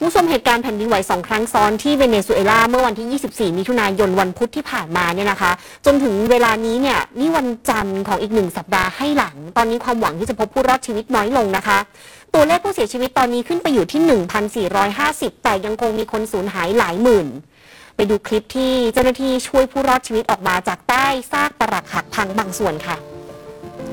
ผู้ชมเหตุการณ์แผ่นดินไหว2 ครั้งซ้อนที่เวเนซุเอลาเมื่อวันที่ 24 มิถุนายนวันพุธที่ผ่านมาเนี่ยนะคะจนถึงเวลานี้เนี่ยนี่วันจันทร์ของอีก1 สัปดาห์ให้หลังตอนนี้ความหวังที่จะพบผู้รอดชีวิตน้อยลงนะคะตัวเลขผู้เสียชีวิตตอนนี้ขึ้นไปอยู่ที่ 1,450 แต่ยังคงมีคนสูญหายหลายหมื่นไปดูคลิปที่เจ้าหน้าที่ช่วยผู้รอดชีวิตออกมาจากใต้ซากปรักหักพังบางส่วนค่ะ